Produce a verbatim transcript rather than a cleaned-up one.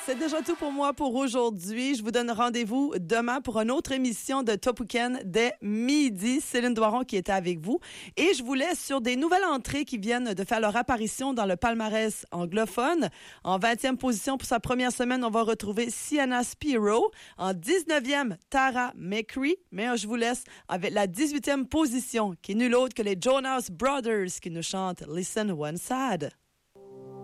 c'est déjà tout pour moi pour aujourd'hui. Je vous donne rendez-vous demain pour une autre émission de Top Weekend dès midi. Céline Doiron qui était avec vous. Et je vous laisse sur des nouvelles entrées qui viennent de faire leur apparition dans le palmarès anglophone. En vingtième position pour sa première semaine, on va retrouver Sienna Spiro. En dix-neuvième, Tara McCree. Mais je vous laisse avec la dix-huitième position, qui est nulle autre que les Jonas Brothers qui nous chantent Listen One Sad.